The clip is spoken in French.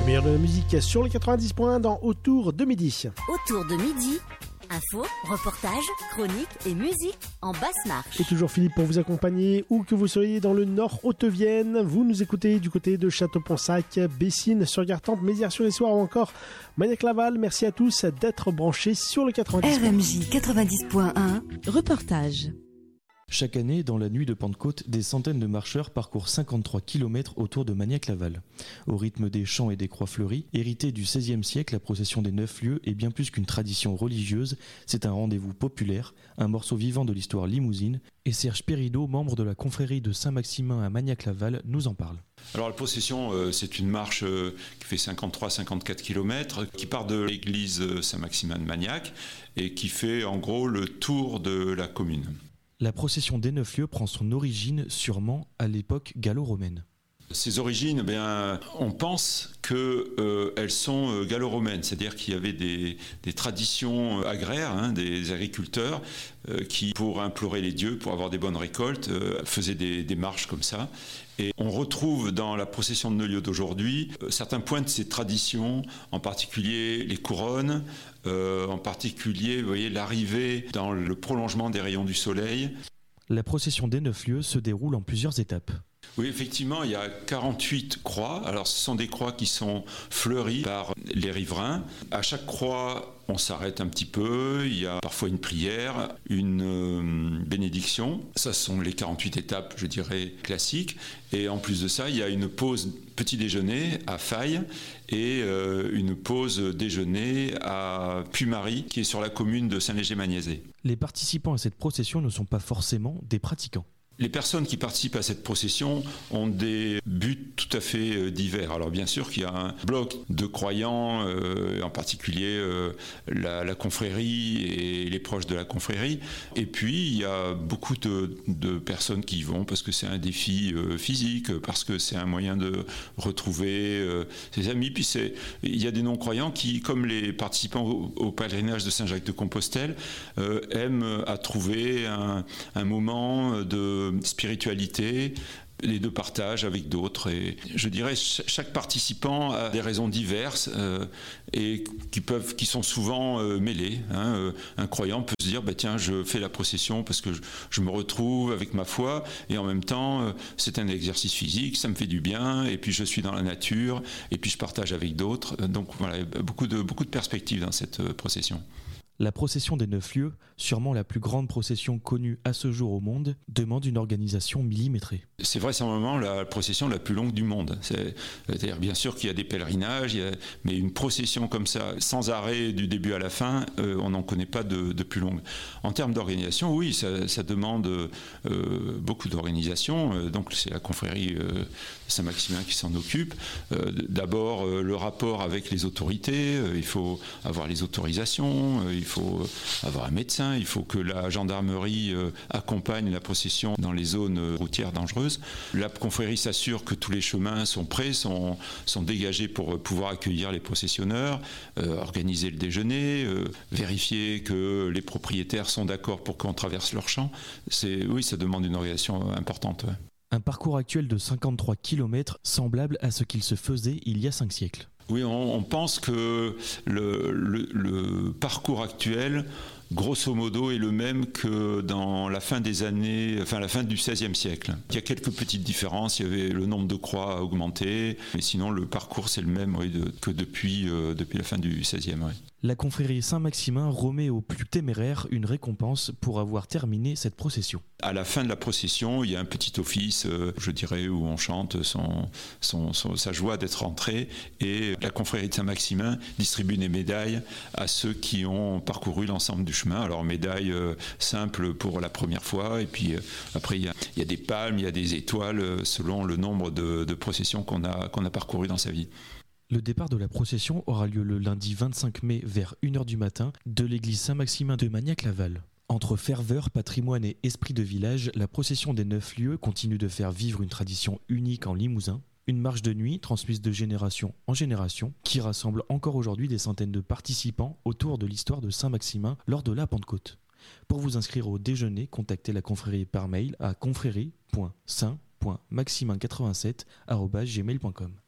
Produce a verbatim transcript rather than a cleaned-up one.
meilleur de la musique sur les quatre-vingt-dix points dans Autour de midi. Autour de midi, info, reportage, chronique et musique en basse marche. Et toujours Philippe pour vous accompagner, où que vous soyez dans le Nord Haute-Vienne. Vous nous écoutez du côté de Château-Ponsac, Bessines, sur Gartempe, Mézières-sur-les-Soirs ou encore Magnac-Laval. Merci à tous d'être branchés sur le quatre-vingt-dix. R M J quatre-vingt-dix point un, reportage. Chaque année, dans la nuit de Pentecôte, des centaines de marcheurs parcourent cinquante-trois kilomètres autour de Magnac-Laval. Au rythme des chants et des croix fleuries, héritée du seizième siècle, la procession des neuf lieues est bien plus qu'une tradition religieuse, c'est un rendez-vous populaire, un morceau vivant de l'histoire limousine, et Serge Pérideau, membre de la confrérie de Saint-Maximin à Magnac-Laval, nous en parle. Alors la procession, euh, c'est une marche euh, qui fait cinquante-trois à cinquante-quatre kilomètres, qui part de l'église Saint-Maximin de Magnac et qui fait en gros le tour de la commune. La procession des neuf lieues prend son origine sûrement à l'époque gallo-romaine. Ces origines, eh bien, on pense qu'elles euh, sont euh, gallo-romaines, c'est-à-dire qu'il y avait des, des traditions agraires, hein, des agriculteurs euh, qui, pour implorer les dieux, pour avoir des bonnes récoltes, euh, faisaient des, des marches comme ça. Et on retrouve dans la procession de Neuf-Lieues d'aujourd'hui euh, certains points de ces traditions, en particulier les couronnes, euh, en particulier, vous voyez, l'arrivée dans le prolongement des rayons du soleil. La procession des neuf lieues se déroule en plusieurs étapes. Oui, effectivement, il y a quarante-huit croix. Alors, ce sont des croix qui sont fleuries par les riverains. À chaque croix, on s'arrête un petit peu. Il y a parfois une prière, une euh, bénédiction. Ça, ce sont les quarante-huit étapes, je dirais, classiques. Et en plus de ça, il y a une pause petit déjeuner à Faille et euh, une pause déjeuner à Puy-Marie, qui est sur la commune de Saint-Léger-Magnézé. Les participants à cette procession ne sont pas forcément des pratiquants. Les personnes qui participent à cette procession ont des buts tout à fait divers. Alors bien sûr qu'il y a un bloc de croyants, euh, en particulier euh, la, la confrérie et les proches de la confrérie. Et puis il y a beaucoup de, de personnes qui y vont parce que c'est un défi euh, physique, parce que c'est un moyen de retrouver euh, ses amis. Puis c'est, il y a des non-croyants qui, comme les participants au, au pèlerinage de Saint-Jacques-de-Compostelle, euh, aiment à trouver un, un moment de spiritualité et de partage avec d'autres. Et je dirais chaque participant a des raisons diverses euh, et qui peuvent, qui sont souvent euh, mêlées. Hein. Euh, un croyant peut se dire bah, tiens, je fais la procession parce que je, je me retrouve avec ma foi et en même temps euh, c'est un exercice physique, ça me fait du bien et puis je suis dans la nature et puis je partage avec d'autres. Donc voilà, beaucoup de, beaucoup de perspectives dans cette euh, procession. La procession des neuf lieues, sûrement la plus grande procession connue à ce jour au monde, demande une organisation millimétrée. C'est vraisemblablement la procession la plus longue du monde. C'est, c'est-à-dire bien sûr qu'il y a des pèlerinages, il y a, mais une procession comme ça, sans arrêt du début à la fin, euh, on n'en connaît pas de, de plus longue. En termes d'organisation, oui, ça, ça demande euh, beaucoup d'organisation. Euh, donc c'est la confrérie euh, Saint-Maximin qui s'en occupe. Euh, d'abord, euh, le rapport avec les autorités, euh, il faut avoir les autorisations, euh, il faut avoir un médecin, il faut que la gendarmerie euh, accompagne la procession dans les zones euh, routières dangereuses. La confrérie s'assure que tous les chemins sont prêts, sont, sont dégagés pour pouvoir accueillir les processionneurs, euh, organiser le déjeuner, euh, vérifier que les propriétaires sont d'accord pour qu'on traverse leur champ. C'est, oui, ça demande une organisation importante. Ouais. Un parcours actuel de cinquante-trois kilomètres semblable à ce qu'il se faisait il y a cinq siècles. Oui, on, on pense que le, le, le parcours actuel, grosso modo, est le même que dans la fin des années, enfin la fin du seizième siècle. Il y a quelques petites différences, il y avait le nombre de croix a augmenté, mais sinon le parcours c'est le même oui, de, que depuis, euh, depuis la fin du seizième. Oui. La confrérie Saint-Maximin remet aux plus téméraires une récompense pour avoir terminé cette procession. À la fin de la procession, il y a un petit office, euh, je dirais, où on chante son, son, son, sa joie d'être rentré, et la confrérie de Saint-Maximin distribue des médailles à ceux qui ont parcouru l'ensemble du chemin. Alors médailles euh, simples pour la première fois, et puis euh, après il y, a, il y a des palmes, il y a des étoiles euh, selon le nombre de, de processions qu'on a, qu'on a parcourues dans sa vie. Le départ de la procession aura lieu le lundi vingt-cinq mai vers une heure du matin de l'église Saint-Maximin de Magnac-Laval. Entre ferveur, patrimoine et esprit de village, la procession des neuf lieues continue de faire vivre une tradition unique en Limousin. Une marche de nuit transmise de génération en génération qui rassemble encore aujourd'hui des centaines de participants autour de l'histoire de Saint-Maximin lors de la Pentecôte. Pour vous inscrire au déjeuner, contactez la confrérie par mail à confrérie point saint point maximin quatre-vingt-sept arobase gmail point com.